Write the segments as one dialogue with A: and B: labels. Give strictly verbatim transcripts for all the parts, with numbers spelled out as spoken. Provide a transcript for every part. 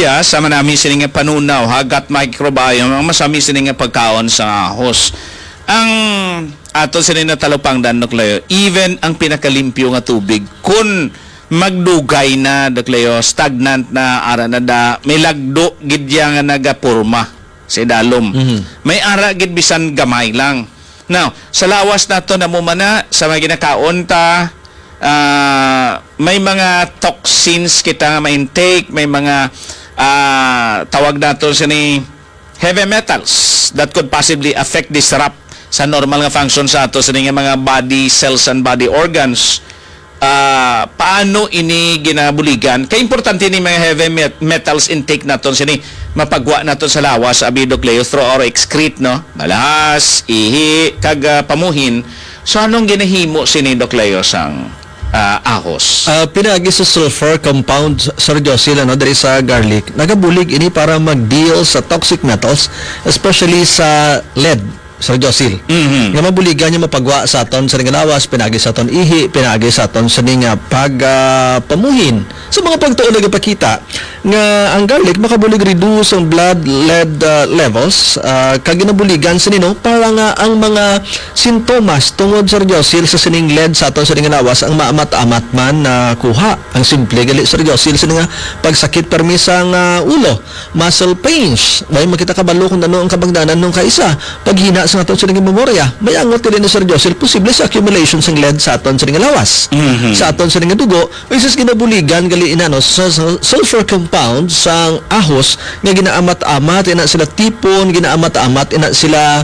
A: media sa manami sini nga panunaw hagat microbiome ang masami sini nga pagkaon sa ahos. Ang ato sini na talupang dan nukleyo, even ang pinakalimpyo nga tubig kun magdugay na nukleyo, stagnant na ara na da may lagdo gid nga nagapurma sa dalom. Mm-hmm. May ara gid bisan gamay lang. Now, sa lawas nato na mumana sa mga ginakaon ta, Uh, may mga toxins kita ma-intake, may mga uh, tawag nato sa ni heavy metals that could possibly affect, disrupt sa normal nga function sa ato sa nga mga body cells and body organs. Uh, paano ini ginabuligan? Kaya importante ni mga heavy met- metals intake nato sa ni mapagwa nato sa lawas abi Docleo through our excrete, no? Malahas, ihi, kag uh, pamuhin. So anong ginahimo sini Docleo sang Uh, ahos?
B: Uh, pinagi sa sulfur compound, Sir Josil, ano, dari sa garlic. Nagabulig ini para mag-deal sa toxic metals, especially sa lead, Sir Josil.
A: Mm-hmm.
B: Nga mabuligan niya mapagwa sa aton sa lawas, pinagi sa aton ihi, pinagi sa aton sa nga pag uh, pamuhin. Sa mga pagtuon na ipakita nga ang garlic makabulig reduce ang blood lead uh, levels, uh, kag ginabuligan sa nino para nga ang mga sintomas tungod Sir Josil sa sining lead sa aton sa nga lawas ang maamat-amat man na uh, kuha. Ang simple gali Sir Josil sa nga pagsakit permi sa uh, ulo, muscle pains, may makita kabalo kung ano ang kabagdanan nung kaisa, paghina sa aton sa nga memorya, may angot din ni Sir Josil posible sa accumulation ng lead sa aton sa nga lawas.
A: Mm-hmm. Sa
B: aton sa nga dugo, isas ginabuligan gali inano sa, sa sulfur compound sang ahos nga ginaamat-amat ina sila tipon, ginaamat-amat ina sila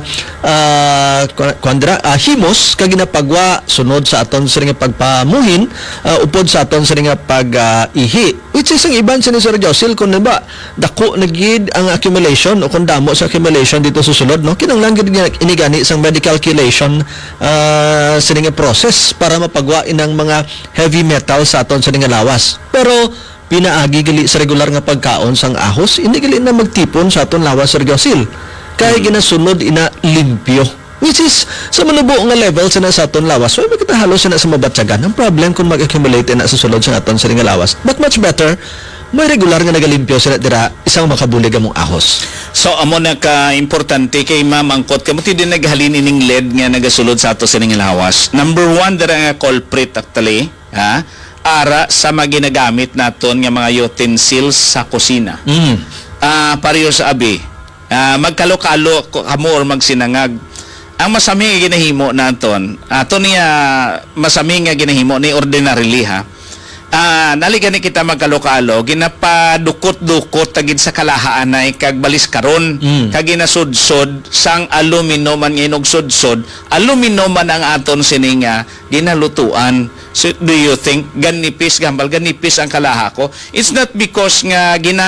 B: uh, kwandra uh, himos kag ginapagwa sunod sa aton sa nga pagpamuhin, uh, upod sa aton sa nga pag uh, ihi, which is ang iban sa ni Sir Josil kung ba dako nagid ang accumulation o kung damo sa accumulation dito sa sulod, no, kinanglan gid inigani sang medical calculation uh, sa nga process para mapagwa inang mga heavy metal sa aton sa nga lawas. Pero pinaagi gali sa regular nga pagkaon sang ahos, hindi gali na magtipon sa aton lawas, Sir Josil. Kaya ginasunod ina limpyo. Which is, sa manubo nga level sa na sa aton lawas, so makita halos na sa mabatsagan. Ang problem kung mag-accumulate na sa sulod sa aton sa nga lawas. But much better, may regular nga nagalimpyo sila dira isang makabulig among ahos.
A: So amo na ka importante kay mamangkot kamo ti din naghalin ining lead nga nagasulod sa ato sa nga lawas. Number one dira nga culprit actually, ha? Ara sa mga ginagamit naton nga mga utensils sa kusina.
B: Mm.
A: Uh, pareho sa abi. Uh, magkalo-kalo kamo or magsinangag. Ang masami nga ginahimo naton, ato niya masami nga ginahimo ni ordinarily, ha. Ah, uh, naligan ni kita magkalo-kalo, ginapadukot-dukot tagid sa kalahaan ay kag balis karon, mm. kag ginasudsod sang aluminum man nga sudsod, aluminum man ang aton sininga ginalutuan. So, do you think ganipis gambal ganipis ang kalaha ko? It's not because nga gina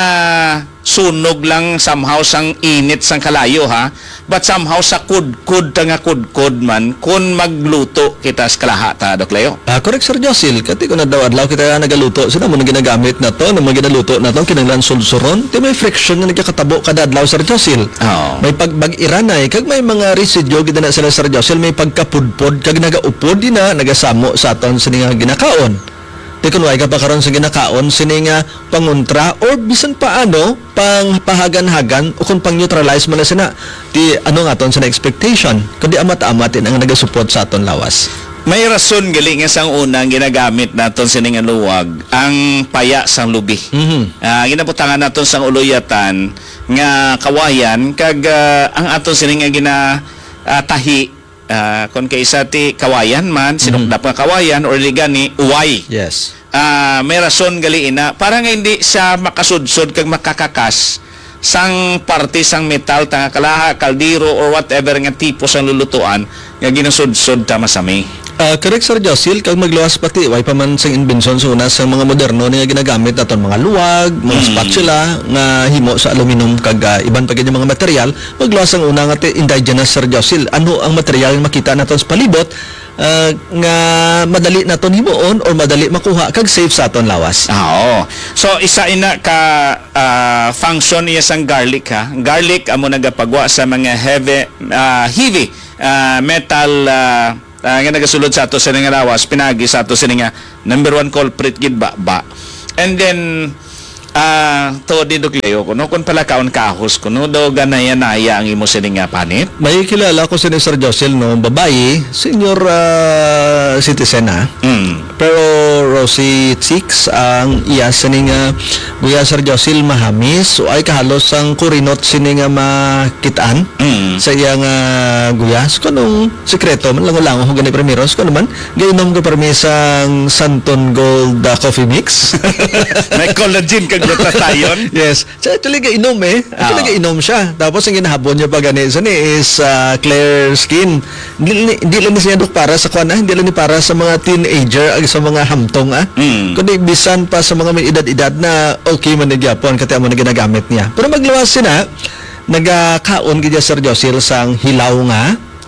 A: sunog lang somehow sang init sang kalayo, ha, but somehow sa kud-kud ta nga kud-kud man kun magluto kita sa kalaha ta, Doc Leo.
B: Ah, correct, Sir Josil. Kati ko na daw adlaw kita nagaluto, sino mo na ginagamit na to, na mga ginaluto na to kinanglan sulsuron, di may friction nga nagkakatabo kada adlaw, Sir Josil.
A: Oh.
B: May pagbag-iranay kag may mga residue gid na sila, Sir Josil, may pagkapudpod kag nagaupod di na nagasamo sa aton sa nga ginakaon. Di kun way ka pa karon sa ginakaon sini nga pangontra or bisan paano pang pahagan-hagan o kung pang neutralize man na sina di ano nga aton sa expectation kundi amat-amatin ang nagasupot sa aton lawas.
A: May rason gali nga sang unang ginagamit naton sining nga luwag ang paya sang lubi.
B: Mm-hmm.
A: Uh, ginaputangan naton sang uluyatan nga kawayan kag uh, ang aton sining nga gina uh, tahi uh, kon kaysa ti kawayan man sinukdap nga kawayan or ligani uway.
B: Yes.
A: Uh, may rason gali ina para nga hindi siya makasudsod kag makakakas sang parte sang metal tanga kalaha, kaldero or whatever nga tipo sang lulutuan nga ginasudsod ta masami.
B: Uh, correct, Sir Josil, kag magluwas pati way pa man sang inbensyon sa una sa mga moderno nga ginagamit naton mga luwag, mga mm. spatula nga himo sa aluminum kag uh, iban pa gid mga material. Magluwas ang una nga indigenous, Sir Josil. Ano ang material nga makita naton sa palibot uh, nga madali naton himuon or madali makuha kag safe sa aton lawas.
A: Ah, oo. So isa ina ka uh, function niya sang garlic, ha. Garlic amo nagapagwa sa mga heavy uh, heavy uh, metal uh, Uh, nga nagasulod sa ato sa nga lawas, pinagi sa ato sa nga number one culprit gid ba ba. And then Ah, to di Dogleo kuno kun pala kaon kahos kuno do ganaya-naya ang imo sining nga panit.
B: May kilala ko si Sir Josel, no, babae, senior ah, citizen na.
A: Mm.
B: Pero Rosie Chicks ang iya sining uh, Guya Sir Josel mahamis, so ay kahalos ang kurinot sining nga makitaan
A: Mm.
B: sa iya nga Guya. So kanong sekreto man lang lang ko gani primero, so naman gainom ko permisang Santon Gold uh, coffee mix.
A: May collagen kag glutathione.
B: Yes. So, actually, inom eh. Actually,
A: Oo.
B: inom siya. Tapos, ang ginahabon niya pa ganito ni is uh, clear skin. Hindi, hindi lang niya dok para sa kwan, ah. Hindi lang ni para sa mga teenager, ag sa mga hamtong, ah.
A: Mm.
B: Kundi, bisan pa sa mga may edad-edad na okay man nagyapon, kaya mo na ginagamit niya. Pero magluwas sina, nagakaon gidya Sir Josel sang hilaw nga,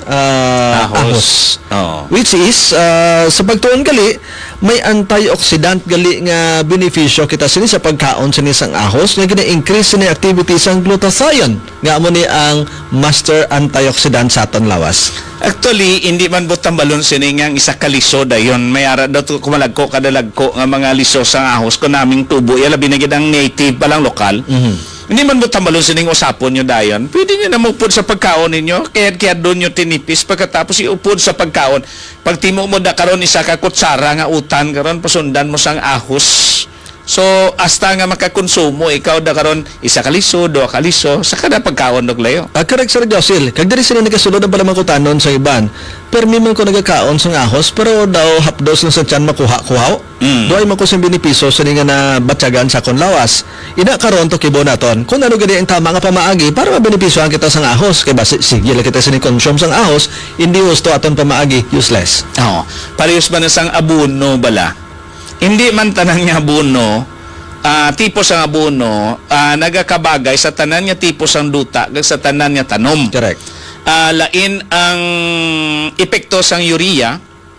B: ah,
A: Ahos.
B: ahos.
A: Oo.
B: Which is, uh, sa pagtuon gali, may antioxidant gali nga benepisyo kita sini sa pagkaon sini sang ahos nga gina-increase sini activity sang glutathione nga amo ni ang master antioxidant sa aton lawas.
A: Actually, hindi man butang balon sini nga ang isa ka liso dayon. May ara daw to kumalagko kadalagko nga mga liso sa ahos ko naming tubo. Yala binagid ang native palang lokal.
B: Mhm.
A: Hindi man butang balon sining usapon nyo dayon. Pwede nyo na maupod sa pagkaon ninyo. Kaya kaya doon nyo tinipis. Pagkatapos iupod sa pagkaon. Pag timo mo da karon isa ka kutsara nga utan karon pasundan mo sang ahos. So, hasta nga makakonsumo, ikaw da karon isa ka liso, duha ka liso, sa kada pagkaon Dogleo.
B: Ah, correct Sir Josel. Kag diri sila nagasulod ang palamang kutanon sa iban. Permi man ko nagakaon sang ahos pero daw hapdos lang sa tiyan makuha-kuhaw.
A: Mm.
B: Doay man ko sa benepisyo sa nga na batyagan sa kon lawas. Ina karon to kibo naton. Kung ano gani ang tama nga pamaagi para mabenepisyohan kita sang ahos kay basi sige lang kita sini consume sang ahos, hindi gusto aton pamaagi useless.
A: Oo. Parehas ba na sang abono bala? Hindi man tanang nga abono, ah, tipo sang abono, ah, nagakabagay sa tanan nga tipo sang duta, kag sa tanan nga tanom.
B: Correct.
A: Ah, lain ang epekto sang urea,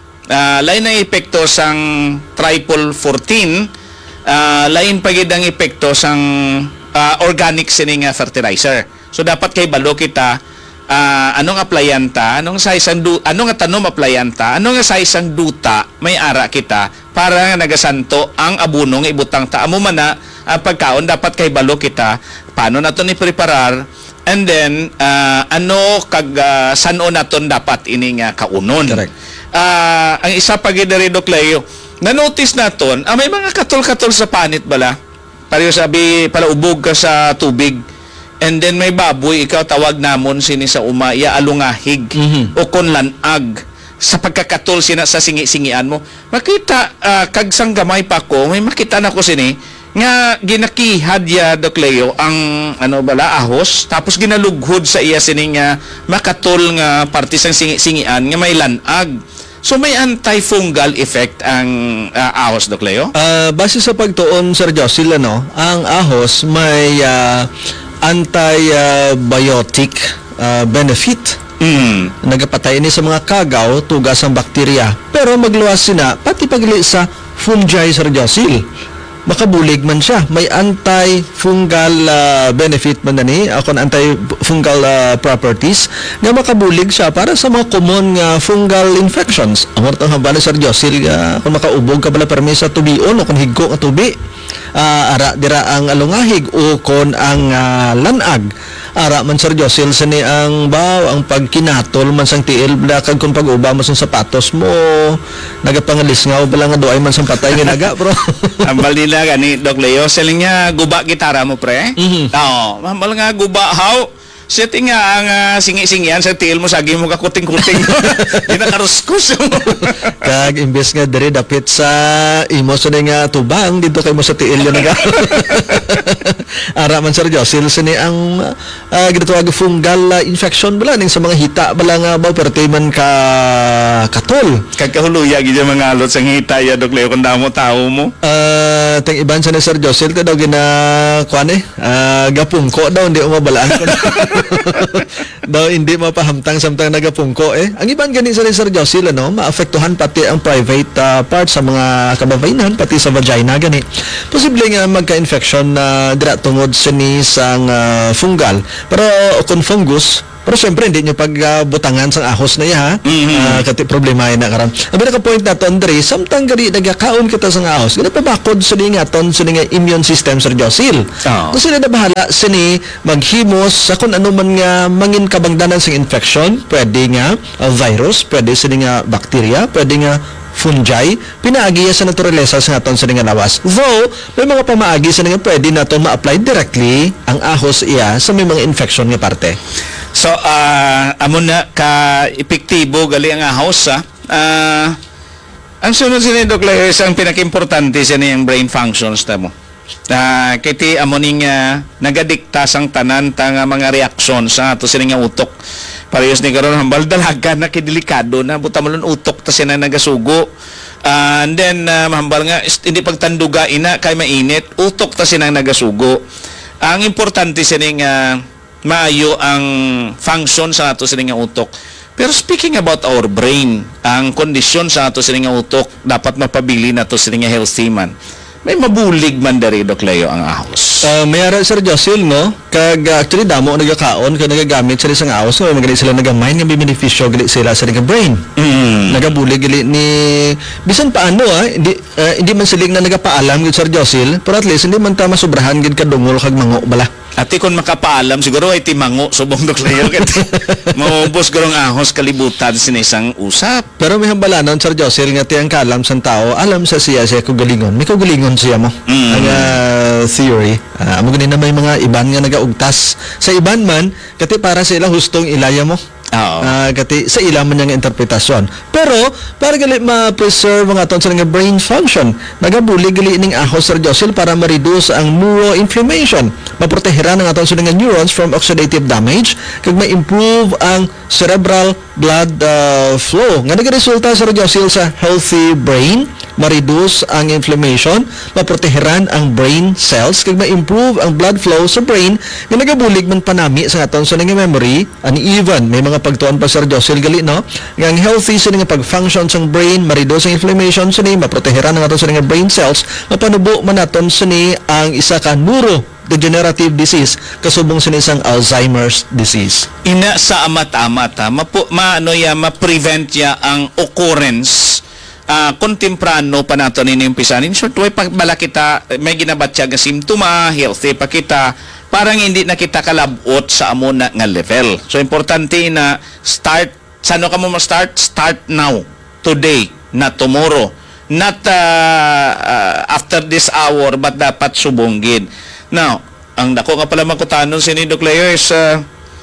A: ah, lain ang epekto sang triple fourteen, ah, lain pagid ang epekto sang ah, organic sining nga fertilizer. So dapat kay balo kita ah, anong aplayanta, anong size ang du- ano nga tanom aplayanta, ano nga size ang duta may ara kita para nga nagasanto ang abono nga ibutang ta amo man na ang pagkaon dapat kay balo kita paano naton i-preparar. And then, uh, ano kag uh, sano naton dapat ini nga kaunon.
B: Correct.
A: Ah, ang isa pa gid diri Dogleo, na-notice naton, ah, may mga katol-katol sa panit bala. Pareho sabi, palaubog ka sa tubig. And then may baboy, ikaw tawag namon sini sa uma, iya alungahig
B: Mhm.
A: o konlanag sa pagkakatol sina sa singi-singian mo. Makita, ah, kag sang gamay pa ko, may makita na ko sini, nga ginakihad ya Dogleo ang ano bala ahos tapos ginalughod sa iya sining nga makatol nga parte sang singi-singian nga may lanag. So may antifungal effect ang ah, ahos Dogleo?
B: Ah, base sa pagtuon Sir Josel, ano, ang ahos may ah, antibiotic ah, benefit.
A: Mm.
B: Nagapatay ni sa mga kagaw, tugas ang bakterya. Pero magluwas sina pati pagli sa fungi Sir Josel. Makabulig man siya. May anti-fungal ah, benefit man na ni, ako anti-fungal ah, properties nga makabulig siya para sa mga common nga fungal infections. Ang mga hambala Sir Josel, ah, kung makaubog ka bala permi sa tubion o kung higko nga tubi, ah, ara dira ang alungahig o kon ang ah, lanag. Ara man Sir Josel sini ang baw ang pagkinatol man sang tiil kag kung pag-uba mo sang sapatos mo nagapangalis nga o bala nga doay man sang patay nga naga bro.
A: Ang bali na gani Dogleo, siling nga guba gitara mo pre.
B: Mhm.
A: Oo, mahal nga guba how. Setting nga ang ah, singi-singian sa tiil mo sagi mo ka kuting-kuting. Di na karuskos.
B: Kag imbes nga diri dapit sa imo sa nga tubang dito kay mo sa tiil yun nga. Ara man Sir Josel sini ang uh, ginatawag fungal ah, infection bala ning sa mga hita bala nga ba perti man ka katol.
A: Kagkahuluya gid yung mga alot sang hita ya Dogleo kung damo tao mo.
B: Ah, tang iban sa ni Sir Josel ka daw gina kuan eh. Ah, gapungko daw hindi umabalaan ko. daw hindi mapahamtang samtang nagapungko eh. Ang iban gani sa ni Sir Josel ano, maapektuhan pati ang private ah, part sa mga kababainan pati sa vagina gani. Posible nga magka-infection na dira tungod sa ni sang ah, fungal. Pero kung fungus, pero syempre hindi nyo pagbutangan sa ahos na iya ha.
A: Mhm.
B: Ah, kati problema na karon. Abi na ka point na to Andre, samtang gari nagakaon kita sa ahos. Gani pabakod sa ni nga ton sa ni nga immune system Sir Josil.
A: Oo.
B: Kung sila na bahala sini maghimos sa kung ano man nga mangin kabangdanan sa infection, pwede nga ah, virus, pwede sa ni nga bacteria, pwede nga fungi, pinaagiya sa naturalesa sa naton sa nga lawas. Though, may mga pamaagi sa nga pwede naton ma-apply directly ang ahos iya sa may mga infection nga parte.
A: So, ah amo na ka epektibo gali ang ahos, ha? Ah, ang sunod sini Doc Leo, ang pinaka-importante sa niyang brain functions ta mo. Ah, kiti amo ning uh, nagadikta sang tanan ta nga mga reaksyon sa ato sini nga utok. Parehas ni karon hambal dalaga na kidelikado na buta malon utok ta sina nagasugo. Ah, and then uh, mahambal nga ist- hindi pagtanduga ina kay mainit, utok ta sina nagasugo. Ang importante sini nga maayo ang function sa ato sini nga utok. Pero speaking about our brain, ang kondisyon sa ato sini nga utok dapat mapabili nato sini nga healthy man. May mabulig man dari Doc Leo ang ahos.
B: Uh, may ara Sir Josil, no? Kag uh, actually damo nagakaon kag nagagamit sila sa ahos, so magalit sila nagamain nga benepisyo gali sila sa nga brain.
A: Mm.
B: Nagabuli gali ni bisan paano ah, hindi uh, hindi man siling na nagapaalam gid Sir Josil, pero at least hindi man ta masubrahan gid kadungol kag mango bala.
A: Ati kon makapaalam siguro ay timango subong Doc Leo ket maubos gurong ahos kalibutan sinisang usap.
B: Pero may hambalanon Sir Josil nga tiyang kalam sang tao, alam sa siya siya kagalingon. May kagalingon siya mo.
A: Mm.
B: Ang uh, theory. Uh, amo gani na may mga iban nga nagaugtas. Sa iban man kati para sila hustong ilaya mo.
A: Oo.
B: Ah, kati sa ila man nga interpretasyon. Pero para gali ma-preserve ang aton sa nga brain function, nagabuli gali ning ahos Sir Josil para ma-reduce ang neuroinflammation, maproteheran ang aton sa nga neurons from oxidative damage, kag ma-improve ang cerebral blood uh, flow. Nga nagaresulta Sir Josil sa healthy brain, ma-reduce ang inflammation, maproteheran ang brain cells, kag ma-improve ang blood flow sa brain, nga nagabulig man panami sa aton sa nga memory, and even may mga pagtuon pa Sir Josil gali no nga ang healthy sa nga pag-function sang brain, ma-reduce ang inflammation sa ni, maproteheran ang aton sa nga brain cells, mapanubo man naton sa ni ang isa ka neurodegenerative disease kasubong sa ni isang Alzheimer's disease.
A: Ina sa amat-amat ha, mapu, maano ya ma-prevent ya ang occurrence ah kung temprano pa nato nini umpisan. In short way, pag bala kita may ginabatya nga simptoma, healthy pa kita, parang hindi na kita kalabot sa amo na nga level. So importante na start, sano ka mo ma-start? Start now, today, not tomorrow, not uh, uh, after this hour, but dapat subonggin. Now, ang dako nga pala makutanon si ni Doc Leo is uh,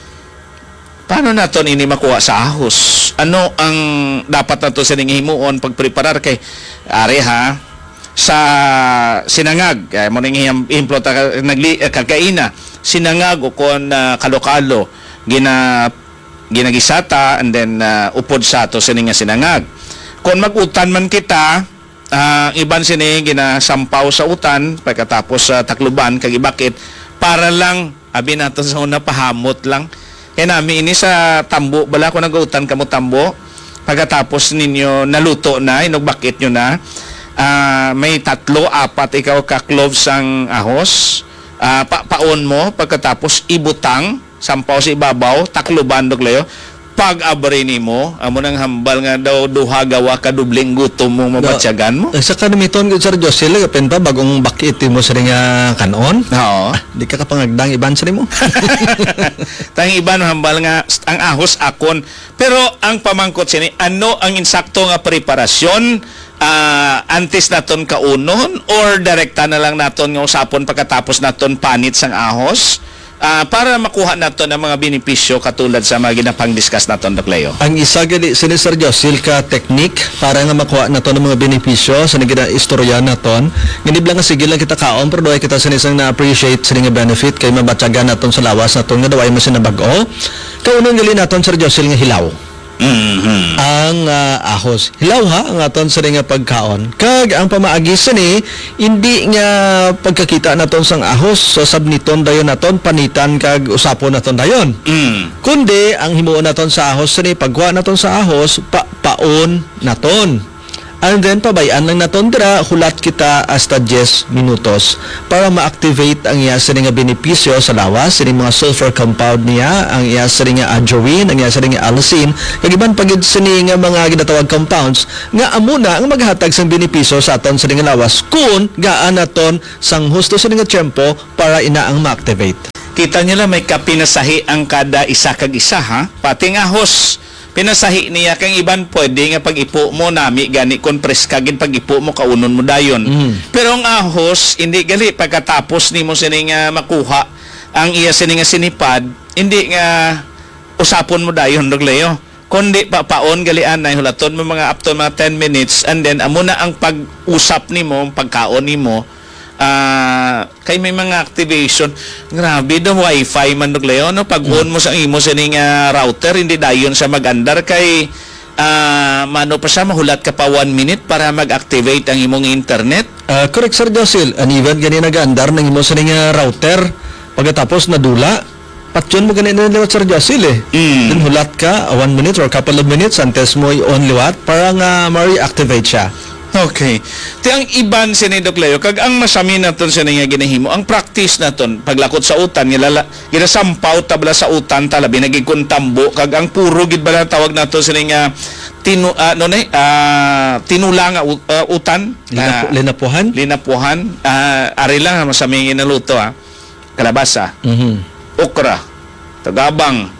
A: paano naton ini makuha sa ahos? Ano ang dapat nato sa ning himuon pagpreparar kay are ha sa sinangag ay mo ning implo ta nagli eh, kakaina sinangag o kon uh, kalokalo gina ginagisata and then uh, upod sa ato sa ning sinangag. Kon magutan man kita, uh, iban sini ginasampaw sa utan pagkatapos sa uh, takluban kag ibakit para lang abi nato sa una pahamot lang. Kaya namin ini sa tambo, bala ko nag-utan kamo tambo, pagkatapos ninyo naluto na, inugbakit nyo na, uh, may tatlo, apat, ikaw ka-cloves ang ahos, uh, pa paon mo, pagkatapos ibutang, sampaw sa ibabaw, takluban, Doc Leo, pag-abri ni mo, amo nang hambal nga daw duha gawa ka dubling gutom mo mabatsyagan mo.
B: Eh, sa kanamiton gud Sir Josil kapin pa bagong bakit mo sa nga kanon.
A: Oo.
B: Di ka kapangagdang iban sa mo.
A: Tang iba no hambal nga ang ahos akon. Pero ang pamangkot sini, ano ang insakto nga preparasyon uh, antes naton kaunon or direkta na lang naton nga usapon pagkatapos naton panit sang ahos? Uh, para makuha nato ng mga benepisyo katulad sa mga ginapang-discuss naton, Doc Leo.
B: Ang isa gali sini Sir Josil ka technique para nga makuha nato ng mga benepisyo sa nagina istorya naton. Ngani lang nga sige lang kita kaon pero doy kita sini sang na-appreciate sini nga benefit kay mabatyagan naton sa lawas naton nga daway mo sinabag-o. Kaunon gali naton Sir Josil nga hilaw.
A: Mm-hmm.
B: Ang uh, ahos. Hilaw ha, ang aton sa nga pagkaon. Kag ang pamaagi sini, hindi nga pagkakita naton sang ahos, so sabniton dayon naton, panitan kag usapon naton dayon.
A: Mm.
B: Kundi, ang himuon naton sa ahos sini, pagkuha naton sa ahos, pa paon naton. And then pabayaan lang naton dira hulat kita hasta ten minutos para ma-activate ang iya sa nga benepisyo sa lawas, sini mga sulfur compound niya, ang iya sa nga adjorin, ang iya sa nga allicin, kag iban pagid sini nga mga ginatawag compounds nga amuna ang maghatag sang benepisyo sa aton sa nga lawas kun gaan naton sang husto sa nga tiyempo para ina ang ma-activate.
A: Kita nyo lang may kapinasahi ang kada isa kag isa, ha? Pati nga hos, pinasahi niya kang iban pwede nga pag-ipo mo nami gani kon press kagin pag-ipo mo kaunon mo dayon.
B: Mm.
A: Pero ang ahos hindi gali pagkatapos nimo sini nga makuha ang iya sini nga sinipad, hindi nga usapon mo dayon Dogleo. Kundi papaon gali anay hulaton mo mga up to mga ten minutes and then amo na ang pag-usap nimo, pagkaon nimo. Ah, kay may mga activation. Grabe do wifi man Dogleo, no? Pag on mo sa imo sining uh, router, hindi dayon sa mag-andar kay ah, mano pa siya mahulat ka pa one minute para mag-activate ang imong internet.
B: Uh, correct, Sir Josil. And even gani nag-andar ng imo sa nga router, pagkatapos nadula, patyon mo gani na liwat, Sir Josil eh.
A: Mm.
B: Then hulat ka, uh, one minute or couple of minutes, antes mo i-on liwat para nga ma-reactivate siya.
A: Okay. Ti ang iban sinidok Leo, kag ang masami naton sa nga ginahimo, ang practice naton paglakot sa utan gilala ginasampaw tabla sa utan talabi naging kuntambo kag ang puro gid bala tawag nato sa nga tinu uh, no ne uh, tinulang uh, utan
B: Linapu-
A: uh,
B: linapuhan?
A: linapuhan uh, ari lang masami ginaluto ha. Kalabasa,
B: Mhm.
A: okra, tagabang,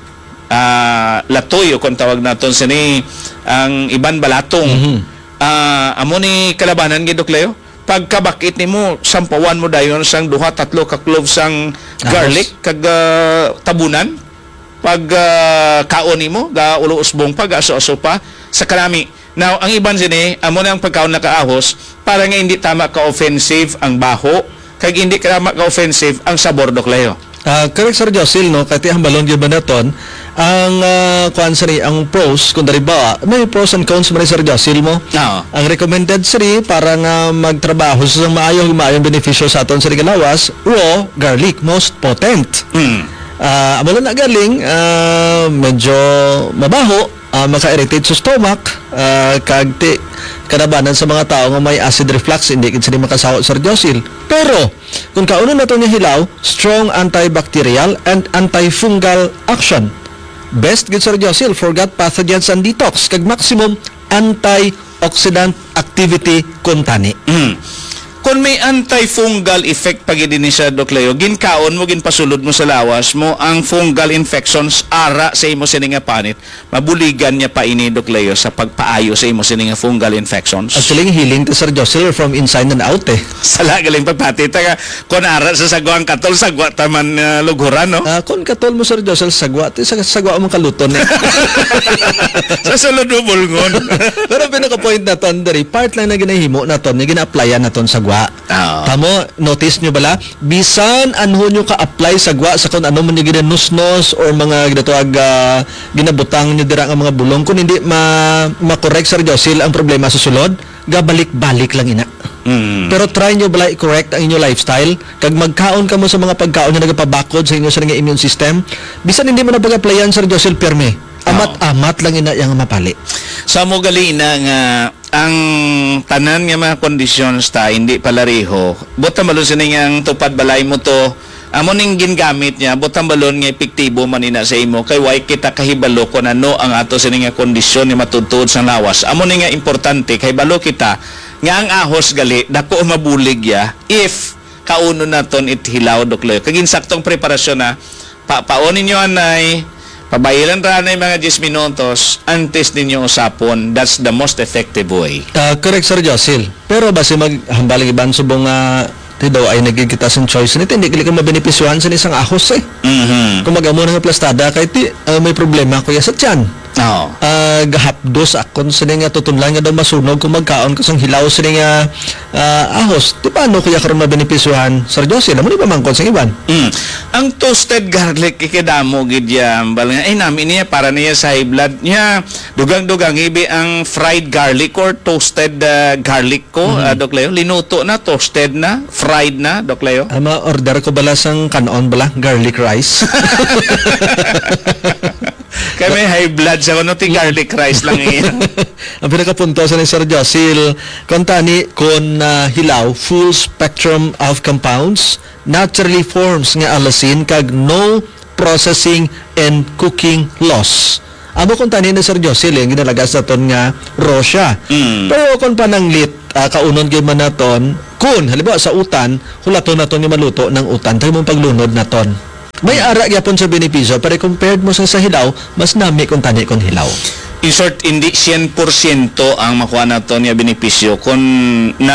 A: uh, latoy o kung tawag naton sa ni ang iban balatong.
B: Mhm.
A: Ah, amo ni kalabanan gid Dokleo. Pagkabakit nimo sampawan mo dayon sang duha tatlo ka cloves sang garlic kag ah, tabunan. Pag ah, kaon nimo ga ulo usbong pag aso-aso pa sa kanami. Now ang iban sini amo na ang pagkaon na kaahos para nga hindi tama ka offensive ang baho kag hindi tama ka offensive ang sabor Dokleo.
B: Ah, correct, Sir Josil, no? Kahit ang balon gyud ba naton, ang uh, kuan sari ang pros kun dari ba, may pros and cons man ni Sir Josil mo.
A: Oo.
B: Ang recommended sari para nga magtrabaho sa maayong maayong benepisyo sa aton sa galawas, raw garlic most potent.
A: Mm.
B: Ah, amo na galing ah, medyo mabaho, ah, maka-irritate sa stomach, ah, kag ti kanabanan sa mga tao nga may acid reflux, hindi gid sila makasawa, Sir Josil. Pero kung kauno nato niya hilaw, strong antibacterial and antifungal action. Best gid, Sir Josil, for gut pathogens and detox kag maximum antioxidant activity kuntani.
A: Mm. Kung may antifungal effect pag din siya Dokleo, ginkaon mo ginpasulod mo sa lawas mo ang fungal infections ara sa imo sini nga panit. Mabuligan niya pa ini Dokleo sa pagpaayo sa imo sini nga fungal infections.
B: Actually, healing to Sir Josil from inside and out eh.
A: Sala galing pagpati ta kun ara sa sagwang katol sagwa taman uh, luguran no.
B: Ah, kung katol mo, Sir Josil, sagwa, ti sa sagwa mong kaluton eh.
A: Sa sulod mo bulngon.
B: Pero pinaka-point na ton, dari, part lang na ginahimo na ton, na gina-applyan na ton sagwa.
A: Oo.
B: Tamo, notice nyo bala, bisan anho nyo ka-apply sagwa sa kung ano man nyo ginanusnos or mga ginatuag uh, ginabutang nyo dira ang mga bulong, kung hindi ma ma-correct, Sir Josil, ang problema sa sulod, gabalik-balik lang ina.
A: Mm.
B: Pero try nyo bala i-correct ang inyo lifestyle. Kag magkaon ka mo sa mga pagkaon na nagapabakod sa inyo sa nga immune system, bisan hindi mo na pag-applyan, Sir Josil, pirme. Amat-amat lang ina yung mapali.
A: Sa mo gali na nga ang tanan nga mga conditions ta hindi palariho. Butang balon sini nga tupad balay mo to. Amo ning gingamit niya butang balon nga epektibo man ina sa imo kay way kita kahibalo kun ano ang ato sini nga kondisyon ni matutuod sa lawas. Amo ni nga importante kay balo kita nga ang ahos gali dako mabulig ya if kauno naton ithilaw Dokloy. Kag insaktong preparasyon na pa paonin niyo anay pabayilan ra na yung mga ten minutos antes ninyo usapon. That's the most effective way.
B: Uh, correct, Sir Josil. Pero basi maghambaling iban subong nga ti daw ay nagigita sa choice nito, hindi kili ka mabenepisyohan sa isang ahos eh.
A: Mhm.
B: Kung mag-amo na nga plastada, kay ti uh, may problema kuya sa tiyan.
A: Oo.
B: Uh, gahapdos akon sa nga tutunlan nga daw masunog kung magkaon kasang hilaw sa nga uh, ahos. Di paano kuya karon mabenepisyohan, Sir Josil? Amo ni ba mangkon sa iban?
A: Mm. Ang toasted garlic ikidamo gid ya bal nga ay namin niya para niya sa high blood niya dugang-dugang ibi ang fried garlic or toasted uh, garlic ko mm-hmm. uh, Doc Leo linuto na toasted na fried na Doc Leo.
B: Ama order ko bala sang kanon bala garlic rice.
A: Kaya may high blood sa kuno ti garlic rice lang iyan.
B: Ang pinakapunto sa ni Sir Josil, kung tani, kung uh, hilaw, full spectrum of compounds, naturally forms nga alasin, kag no processing and cooking loss. Amo kung tani ni Sir Josil, yung ginalagas na ton nga raw siya.
A: Mm.
B: Pero kung pananglit, uh, kaunon kay man naton, kun, halimbawa sa utan, hulaton na ton yung maluto ng utan, tayo mong paglunod na ton. May ara gyapon sa benepisyo, pero compared mo sa sa hilaw, mas nami kung tani kung hilaw.
A: In short, hindi one hundred percent ang makuha naton nga benepisyo kung na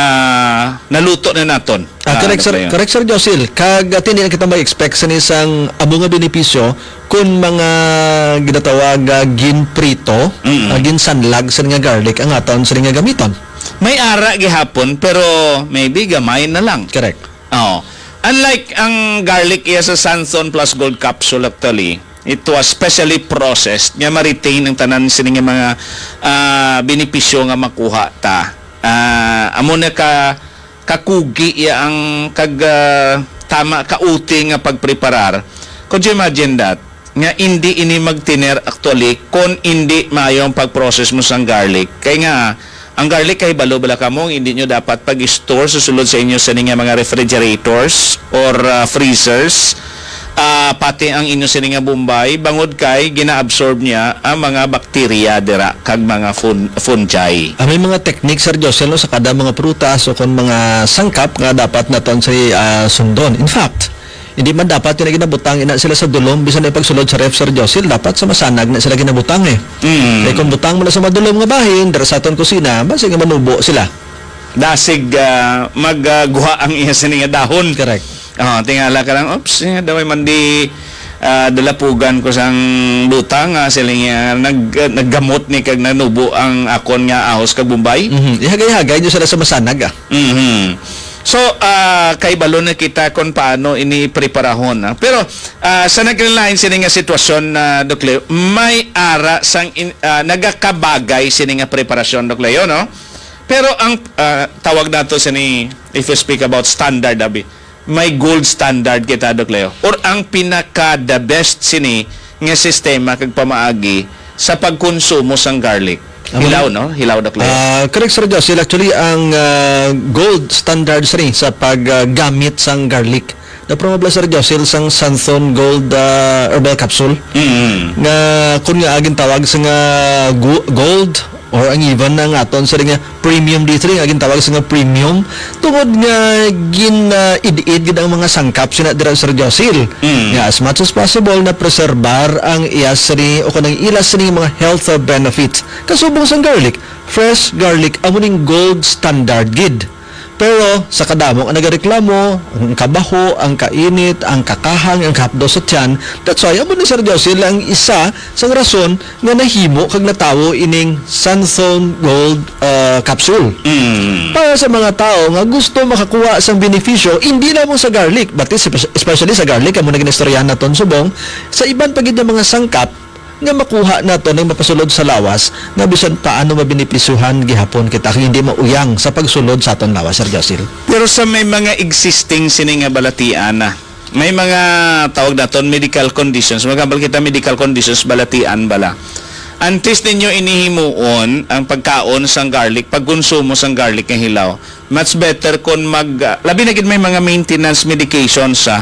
A: naluto na naton.
B: Ah, correct, sir,
A: ano ba yun?
B: correct, Sir Josil. Kag uh, hindi na kita mag-expect sa isang abo nga benepisyo kung mga ginatawag uh, ginprito,
A: Mm-mm.
B: uh, ginsanlag sa nga garlic ang aton sa nga gamiton.
A: May ara gihapon pero maybe gamay na lang.
B: Correct.
A: Oo. Unlike ang garlic iya sa Sanson plus Gold Capsule actually, it was specially processed nga ma-retain ang tanan sini nga mga uh, benepisyo nga makuha ta. Uh, amo na ka kakugi iya ang kag uh, tama kauti nga pagpreparar. Could you imagine that? Nga hindi ini magtiner actually kung hindi maayo ang pag-process mo sang garlic. Kaya nga ang garlic kay balo bala kamo hindi nyo dapat pag-store susulod sa inyo sa nga mga refrigerators or uh, freezers. Uh, pati ang inyo sa nga Bombay bangod kay gina-absorb niya ang mga bakterya dira kag mga fun- fungi.
B: Ah, may mga technique, Sir Josil, no, sa kada mga prutas o kung mga sangkap nga dapat naton sa uh, sundon. In fact, hindi man dapat yung ginabutang ina sila sa dulom bisan na pagsulod sa ref, Sir Josil, dapat sa masanag na sila ginabutang eh.
A: Mm.
B: Kaya kung butang mo na sa madulom nga bahin, dara sa aton kusina, basta nga manubo sila.
A: Dasig uh, magguha ang iya sa nga dahon.
B: Correct.
A: Oh, tingala ka lang, oops, nga daw mandi uh, dalapugan ko sang lutang nga sila nga nag, uh, naggamot ni kag nanubo ang akon nga ahos kag Bombay.
B: Mhm. Ihagay-hagay nyo sila sa masanag ah.
A: Mhm. So, uh, kay balo na kita kung paano ini-preparahon. ah. Pero, uh, sa naglain sini nga sitwasyon na uh, Doc Leo, may ara sang in, uh, nagakabagay sini nga preparasyon, Doc Leo, no? Pero ang uh, tawag nato sini, if you speak about standard, abi, may gold standard kita, Doc Leo. Or ang pinaka the best sini nga sistema kag pamaagi sa pagkonsumo sang garlic. Hilaw, no? Hilaw, Doc Leo.
B: Ah, correct, Sir Josil. Actually, ang ah, gold standard sa rin sa paggamit sang garlic. Na-probable, Sir Josil, sang Santhon Gold ah, Herbal Capsule.
A: Mm.
B: Nga, kung nga aging tawag sa nga gu- gold or ang even na nga aton sa rin nga premium dito rin, aging tawag sa nga premium. Tungod nga gin uh, id-id gid ang mga sangkap sina dira, Sir Josil.
A: Mm.
B: Nga, as much as possible na preserbar ang iyas rin o kanang ilas rin mga health benefits. Kasubong sang garlic, fresh garlic amuning gold standard gid. Pero sa kadamong ang nagareklamo, ang kabaho, ang kainit, ang kakahang, ang kapdo sa tiyan, that's why amo ni Sir Josil ang isa sa rason nga nahimo kag natawo ining Santhon Gold uh, Capsule.
A: Mm.
B: Para sa mga tao nga gusto makakuha sang benepisyo, hindi lamang sa garlic, but especially sa garlic, amo na ginistoryahan naton subong, sa iban pagid nga mga sangkap nga makuha nato ng mapasulod sa lawas nga bisan paano mabinipisuhan gihapon kita kung hindi mauyang sa pagsulod sa aton lawas, Sir Josil.
A: Pero sa may mga existing sini nga balatian na, may mga tawag naton medical conditions, magabal kita medical conditions balatian bala. Antes ninyo inihimuon ang pagkaon sang garlic, pagkonsumo sang garlic nga hilaw, much better kung mag, uh, labi na gid may mga maintenance medications sa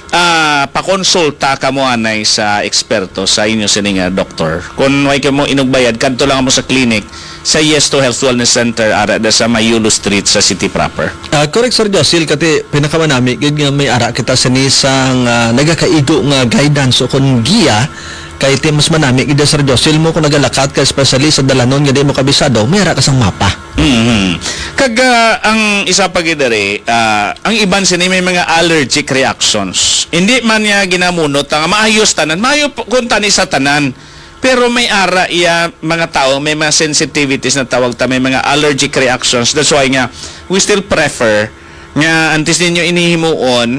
A: ah pakonsulta ka mo anay sa eksperto sa inyo sini nga doktor. Kung way ka mo inugbayad kadto lang mo sa clinic sa Yes to Health Wellness Center ara da sa Mayulo Street sa city proper.
B: Ah, correct, Sir Josil, kati pinakamanami gid nga may ara kita sa nisang uh, nagakaigo nga guidance o kun giya kay ti mas manami gid, Sir Josil, mo kung nagalakat ka especially sa dalanon nga di mo kabisado, may ara ka sang mapa.
A: Mhm. Kag uh, ang isa pa gid dere, uh, ang iban sini may mga allergic reactions. Hindi man niya ginamunot nga maayos tanan, maayo kun tani sa tanan. Pero may ara iya mga tao, may mga sensitivities na tawag ta, may mga allergic reactions. That's why nga we still prefer nga antes ninyo inihimuon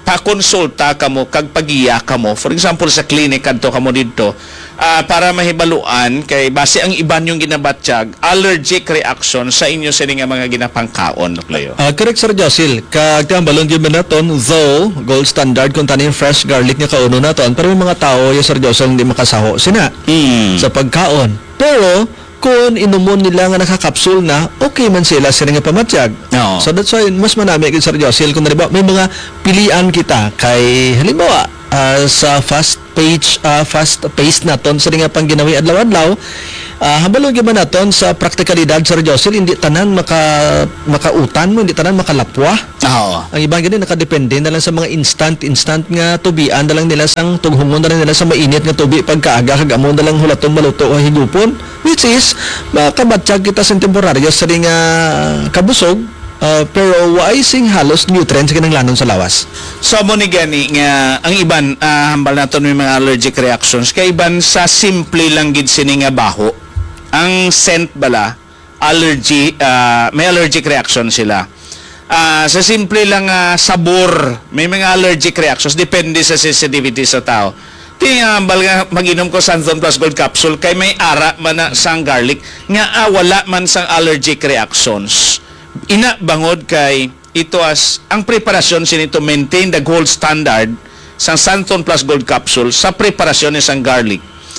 A: pakonsulta kamo kag pagiya kamo, for example sa clinic kadto kamo didto, ah, para mahibaluan kay base ang iban yung ginabatsyag allergic reaction sa inyo sa nga mga ginapangkaon nuklayo.
B: Ah, correct, Sir Josil. Kag balon gyud naton, though gold standard kung tanin fresh garlic nga kauno naton, pero may mga tao yung Sir Josil hindi makasaho sina
A: Mm.
B: sa pagkaon. Pero kung inumon nila nga nakakapsul na, okay man sila sa nga pamatyag.
A: Oo.
B: So that's why mas manami kay Sir Josil kung halimbawa may mga pilian kita kay halimbawa ah, sa fast page ah, fast pace naton sa nga pang ginawi adlaw-adlaw, uh, hambalon gyud man naton sa praktikalidad, Sir Josil, hindi tanan maka makautan mo, hindi tanan makalapwa.
A: Oo.
B: Ang ibang ganun nakadepende na lang sa mga instant instant nga tubian na lang nila sang tughumon na lang nila sa mainit nga tubi pagkaaga kag amon na lang hulaton maluto o higupon, which is makabatsyag kita sa temporaryo sa ring ah, kabusog, ah, pero waay sing halos nutrients kanang lanon sa lawas.
A: So mo ni gani nga ang iban ah, hambal naton may mga allergic reactions kay iban sa simple lang gid sini nga baho. Ang scent bala allergy ah, may allergic reaction sila. Ah, sa simple lang nga sabor may mga allergic reactions depende sa sensitivity sa tao. Tingambal nga mag-inom ko Santon Plus Gold Capsule kay may ara man na sang garlic nga ah, wala man sang allergic reactions. Ina bangod kay ito as ang preparasyon sinito maintain the gold standard sang Santon Plus Gold Capsule sa preparasyon ni sang garlic.